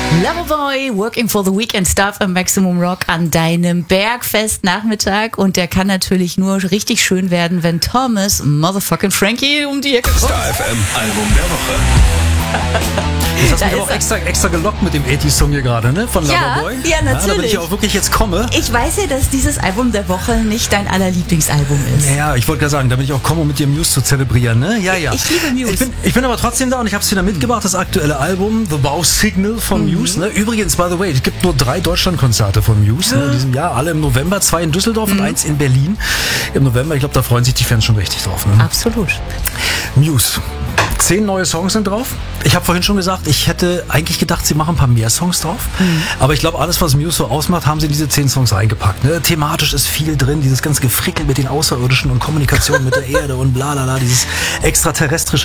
Loverboy, Working for the Weekend Stuff im Maximum Rock an deinem Bergfest-Nachmittag. Und der kann natürlich nur richtig schön werden, wenn Thomas Motherfucking Frankie um die Ecke kommt. Star FM Album der Woche. Das hast du mich auch extra gelockt mit dem 80-Song hier gerade, ne? Von Loverboy. Ja, natürlich. Damit ich auch wirklich jetzt komme. Ich weiß ja, dass dieses Album der Woche nicht dein allerlieblingsalbum ist. Naja, ich wollte gerade sagen, damit ich auch komme, um mit dir Muse zu zelebrieren, ne? Ja. Ich liebe Muse. Ich bin aber trotzdem da und ich habe es wieder mitgebracht, das aktuelle Album, The Bow Signal von Muse. Ne? Übrigens, by the way, es gibt nur 3 Deutschlandkonzerte von Muse in diesem Jahr. Alle im November, 2 in Düsseldorf und 1 in Berlin. Im November, ich glaube, da freuen sich die Fans schon richtig drauf. Ne? Absolut. Muse. 10 neue Songs sind drauf. Ich habe vorhin schon gesagt, ich hätte eigentlich gedacht, sie machen ein paar mehr Songs drauf. Aber ich glaube, alles, was Muse so ausmacht, haben sie in diese 10 Songs reingepackt. Ne? Thematisch ist viel drin, dieses ganze Gefrickel mit den Außerirdischen und Kommunikation mit der Erde und bla bla bla, dieses extraterrestrische